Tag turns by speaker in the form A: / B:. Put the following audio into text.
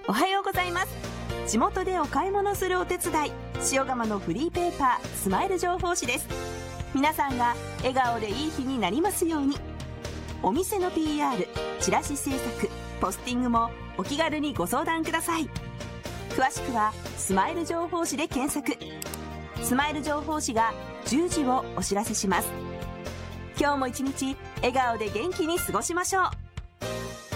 A: おはようございます。地元でお買い物するお手伝い、塩釜のフリーペーパースマイル情報誌です。皆さんが笑顔でいい日になりますように。お店の PR、 チラシ制作、ポスティングもお気軽にご相談ください。詳しくはスマイル情報誌で検索。スマイル情報誌が10時をお知らせします。今日も一日笑顔で元気に過ごしましょう。